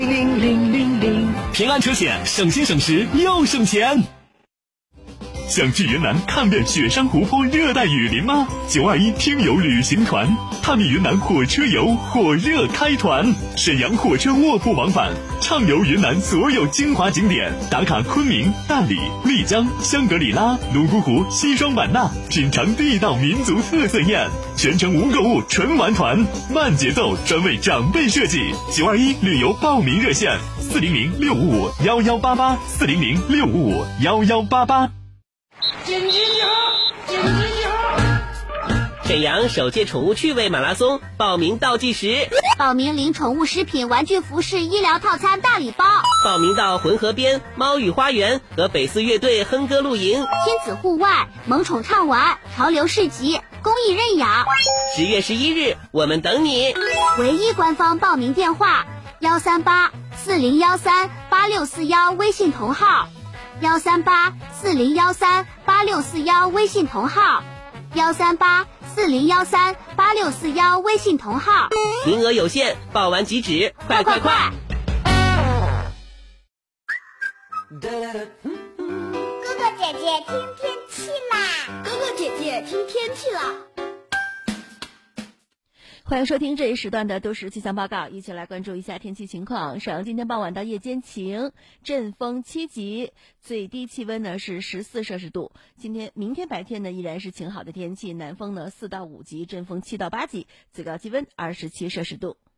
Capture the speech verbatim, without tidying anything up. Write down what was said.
零零零零，平安车险，省心省时又省钱。想去云南看遍雪山湖泊、热带雨林吗？九二一听友旅行团探秘云南火车游火热开团，沈阳火车卧铺往返，畅游云南所有精华景点，打卡昆明、大理、丽江、香格里拉、泸沽湖、西双版纳，品尝地道民族特色宴，全程无购物纯玩团，慢节奏，专为长辈设计。九二一旅游报名热线：四零零六五五幺幺八八，四零零六五五幺幺八八。 紧急集合！紧急集合！ 沈阳首届宠物趣味马拉松报名倒计时， 报名领宠物食品、玩具、服饰、医疗套餐大礼包。 报名到浑河边猫语花园和北四乐队哼歌露营， 亲子户外、萌宠畅玩、潮流市集、公益认养。 十月十一日，我们等你。 唯一官方报名电话：幺三八四零幺三八六四幺，微信同号。幺三八四零幺三八六四幺微信同号，幺三八四零幺三八六四幺微信同号， 名额有限，报完即止，快快快！ 哥哥姐姐听天气啦！ 哥哥姐姐听天气啦！ 欢迎收听这一时段的都市气象报告，一起来关注一下天气情况。沈阳今天傍晚到夜间晴，阵风七级，最低气温呢是十四摄氏度。今天、明天白天呢依然是晴好的天气，南风呢四到五级，阵风七到八级，最高气温二十七摄氏度。